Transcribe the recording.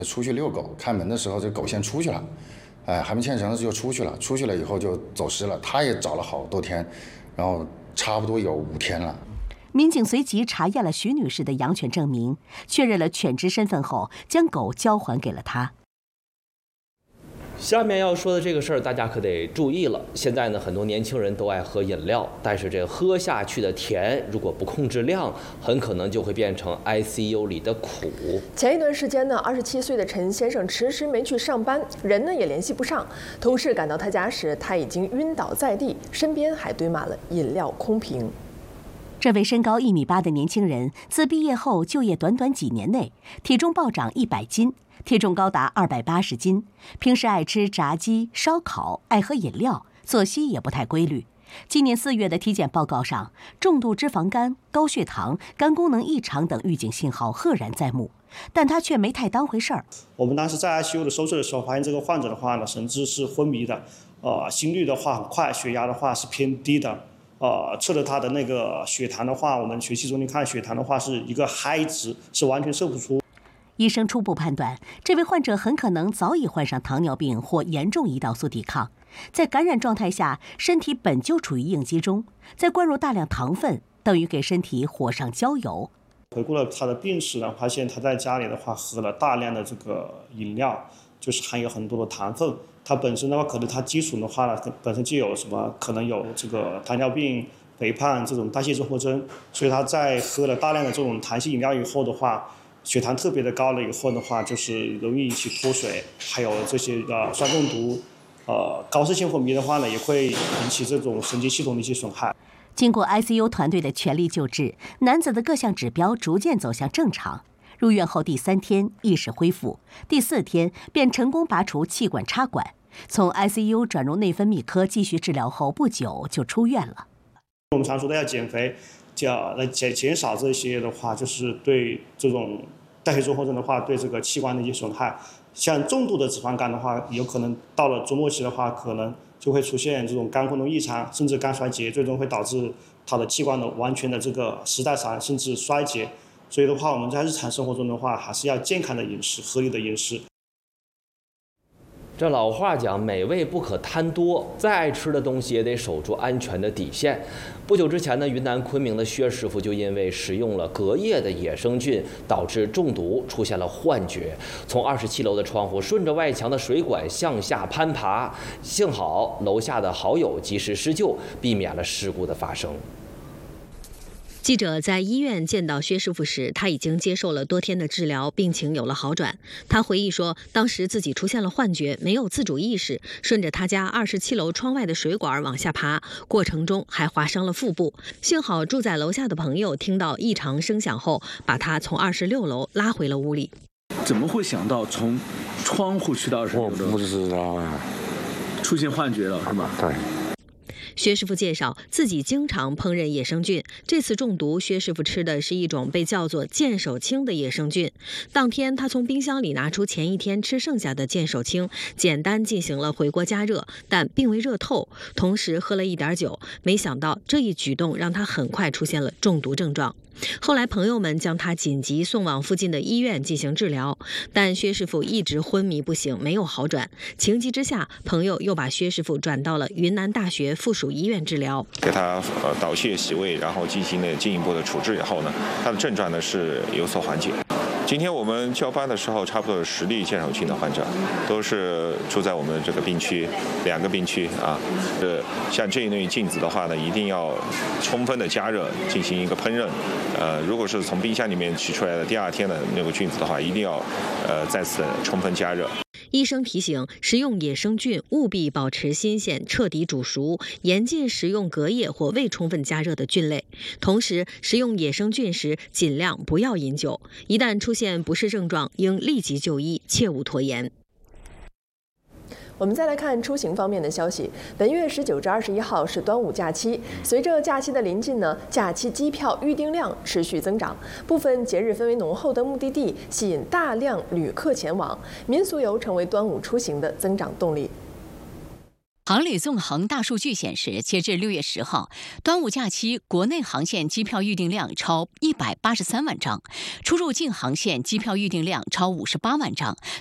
出去遛狗，开门的时候这狗先出去了，还没牵绳子就出去了，出去了以后就走失了。他也找了好多天，然后差不多有5天了。 民警随即查验了徐女士的养犬证明，确认了犬只身份后，将狗交还给了她。 下面要说的这个事儿，大家可得注意了。现在呢，很多年轻人都爱喝饮料，但是这喝下去的甜，如果不控制量，很可能就会变成 ICU 里的苦。 前一段时间呢，27岁的陈先生迟迟没去上班，人呢也联系不上。同事赶到他家时，他已经晕倒在地，身边还堆满了饮料空瓶。 这位身高1.8米的年轻人，自毕业后就业短短几年内，体重暴涨100斤。体重高达280斤，平时爱吃炸鸡、烧烤，爱喝饮料，作息也不太规律。今年4月的体检报告上，重度脂肪肝、高血糖、肝功能异常等预警信号赫然在目，但他却没太当回事儿。 我们当时在 ICU 的收治的时候，发现这个患者的话呢，神志是昏迷的，心率的话很快，血压的话是偏低的，测了他的那个血糖的话，我们血气中心看血糖的话是一个嗨值，是完全测不出。 医生初步判断，这位患者很可能早已患上糖尿病或严重胰岛素抵抗，在感染状态下，身体本就处于应激中，再灌入大量糖分，等于给身体火上浇油。 回顾了他的病史呢，发现他在家里的话喝了大量的这个饮料，就是含有很多的糖分。他本身的话，可能他基础的话呢，本身就有什么可能有这个糖尿病、肥胖这种代谢综合征，所以他在喝了大量的这种糖系饮料以后的话，血糖特别的高了以后的话，就是容易引起脱水，还有这些酸中毒，高渗性昏迷的话呢，也会引起这种神经系统的一些损害。 经过 ICU 团队的全力救治，男子的各项指标逐渐走向正常。入院后第3天意识恢复，第4天便成功拔除气管插管，从 ICU 转入内分泌科继续治疗后不久就出院了。 我们常说的要减肥。来减少这些的话，就是对这种代谢综合征的话，对这个器官的一些损害。像重度的脂肪肝的话，有可能到了中末期的话，可能就会出现这种肝功能异常，甚至肝衰竭，最终会导致它的器官的完全的这个时代残，甚至衰竭。所以的话，我们在日常生活中的话，还是要健康的饮食，合理的饮食。 这老话讲，美味不可贪多，再爱吃的东西也得守住安全的底线。不久之前呢，云南昆明的薛师傅就因为食用了隔夜的野生菌，导致中毒，出现了幻觉，从27楼的窗户顺着外墙的水管向下攀爬，幸好楼下的好友及时施救，避免了事故的发生。 记者在医院见到薛师傅时，他已经接受了多天的治疗，病情有了好转。他回忆说，当时自己出现了幻觉，没有自主意识，顺着他家27楼窗外的水管往下爬，过程中还划伤了腹部。幸好住在楼下的朋友听到异常声响后，把他从26楼拉回了屋里。 怎么会想到从窗户去到26楼？ 我不知道啊， 出现幻觉了是吗？ 对。 薛师傅介绍，自己经常烹饪野生菌，这次中毒，薛师傅吃的是一种被叫做剑手青的野生菌。当天，他从冰箱里拿出前一天吃剩下的剑手青，简单进行了回锅加热，但并未热透，同时喝了一点酒。没想到这一举动让他很快出现了中毒症状。后来，朋友们将他紧急送往附近的医院进行治疗，但薛师傅一直昏迷不醒，没有好转。情急之下，朋友又把薛师傅转到了云南大学附属医院治疗， 给他导泻洗胃，然后进行了进一步的处置以后呢，他的症状呢是有所缓解。今天我们交班的时候，差不多有10例剑手青的患者，都是住在我们这个病区，2个病区啊。像这一类菌子的话呢，一定要充分的加热进行一个烹饪。如果是从冰箱里面取出来的第2天的那个菌子的话，一定要再次充分加热。 医生提醒，食用野生菌务必保持新鲜，彻底煮熟，严禁食用隔夜或未充分加热的菌类。同时，食用野生菌时尽量不要饮酒，一旦出现不适症状，应立即就医，切勿拖延。 我们再来看出行方面的消息。本月19至21号是端午假期，随着假期的临近呢，假期机票预订量持续增长，部分节日氛围浓厚的目的地吸引大量旅客前往，民俗游成为端午出行的增长动力。 航旅纵横大数据显示，截至6月10号，端午假期国内航线机票预订量超183万张，出入境航线机票预订量超58万张，